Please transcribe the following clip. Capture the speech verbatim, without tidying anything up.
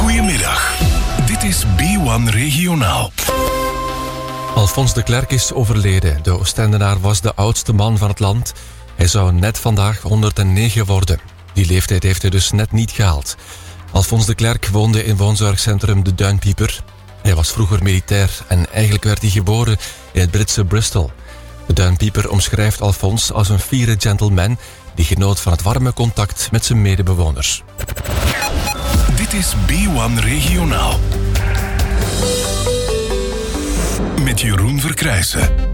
Goedemiddag. Dit is B één Regionaal. Alfons de Klerk is overleden. De Oostendenaar was de oudste man van het land. Hij zou net vandaag honderdnegen worden. Die leeftijd heeft hij dus net niet gehaald. Alfons de Klerk woonde in woonzorgcentrum De Duinpieper. Hij was vroeger militair en eigenlijk werd hij geboren in het Britse Bristol. De Duinpieper omschrijft Alfons als een fiere gentleman die genoot van het warme contact met zijn medebewoners. Dit is B één Regionaal. Met Jeroen Verkrijsen.